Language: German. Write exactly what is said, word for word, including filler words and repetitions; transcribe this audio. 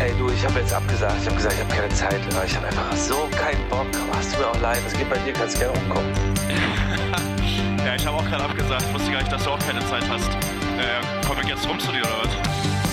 Ey du, ich habe jetzt abgesagt. Ich habe gesagt, ich habe keine Zeit. Ich habe einfach so keinen Bock. Machst du mir auch leid. Es geht bei dir, kannst gerne umkommen. Ja, ich habe auch gerade abgesagt. Ich wusste gar nicht, dass du auch keine Zeit hast. Äh, komm ich jetzt rum zu dir oder was?